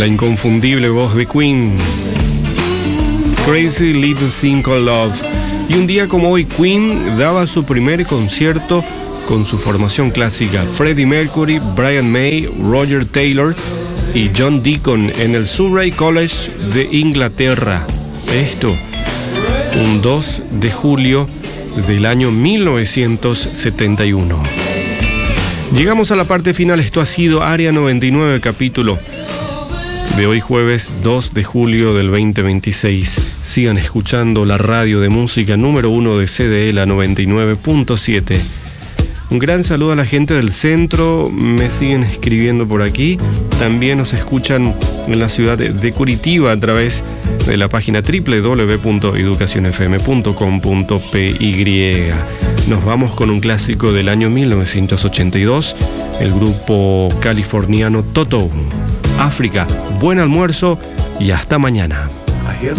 La inconfundible voz de Queen. Crazy Little Thing Called Love. Y un día como hoy, Queen daba su primer concierto con su formación clásica: Freddie Mercury, Brian May, Roger Taylor y John Deacon en el Surrey College de Inglaterra. Esto, un 2 de julio del año 1971. Llegamos a la parte final. Esto ha sido Área 99, capítulo de hoy, jueves 2 de julio del 2026. Sigan escuchando la radio de música número 1 de CDE, la 99.7. Un gran saludo a la gente del centro, me siguen escribiendo por aquí. También nos escuchan en la ciudad de Curitiba a través de la página www.educacionfm.com.py. Nos vamos con un clásico del año 1982, el grupo californiano Toto. África, buen almuerzo y hasta mañana.